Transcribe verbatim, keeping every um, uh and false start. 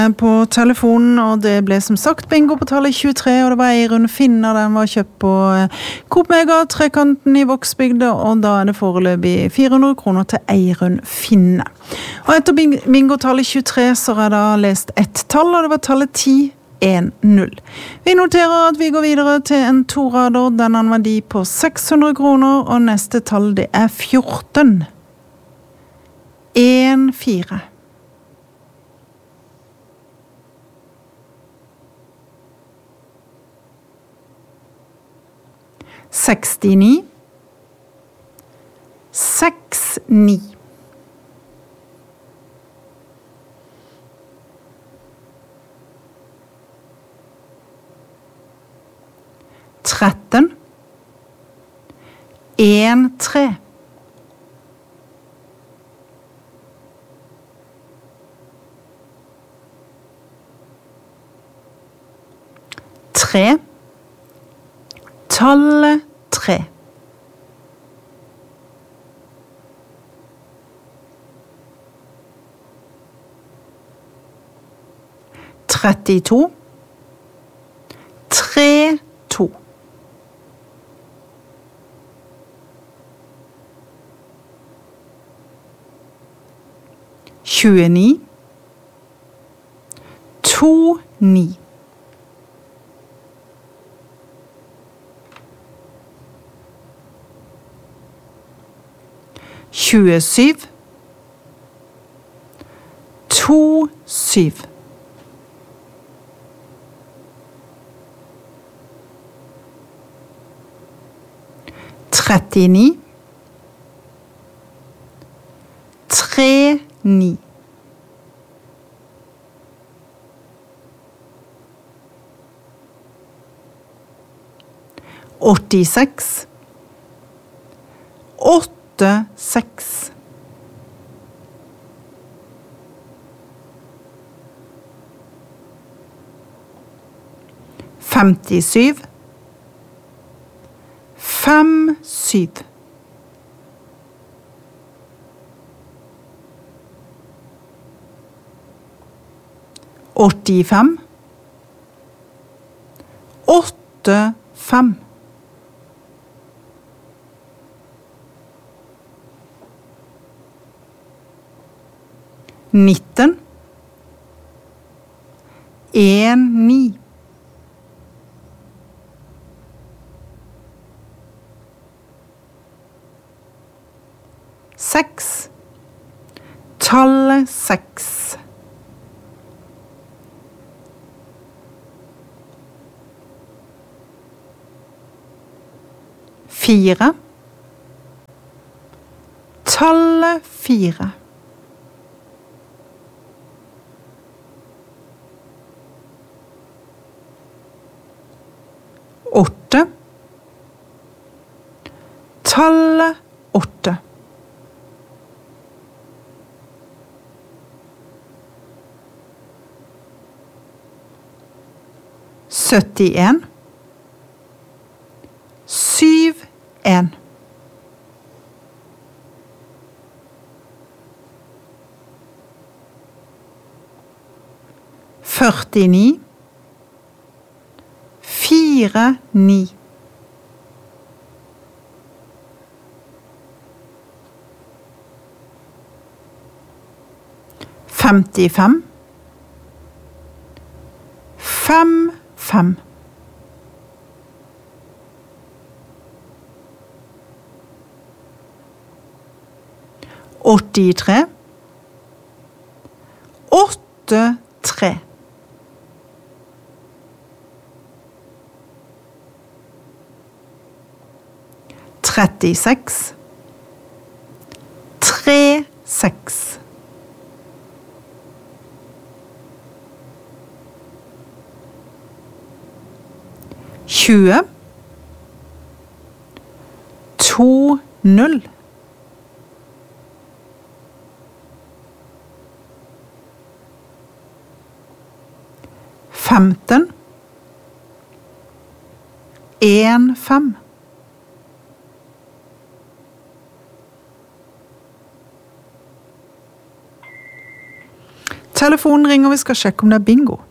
På telefonen, og det ble som sagt bingo på tallet tjuetre, og det var Eirun Finne, den var kjøpt på Coop Mega, trekanten i Vågsbygda, og da er det foreløpig fire hundre kroner til Eirun Finne. Og etter bingo tallet tjuetre så er det lest ett tall, og det var tallet ti en null. Vi noterer at vi går videre til en torader, den har en verdi på seks hundre kroner, og neste tall det er fjorten. en fire. sekstini, seks ni, tretten, en tre, tre, tallet tre. trettito, tre, to. tjueni, to, ni. tjuesyv, to, syv. trettini, tre, ni. åttiseks, åtte, seks. femtisyv, fem, syv. åttifem, åtte, fem. nitten, en, ni. seks, tallet seks. fire, tallet fire. åtte, tallet åtte. syttien, syv, en. førtini, fire, ni. femtifem, fem, fem. åttitre, åtte, tre. trettiseks, tre, seks. tjue, to, null. femten, en, fem. Telefonen ringer, vi skal sjekke om det er bingo.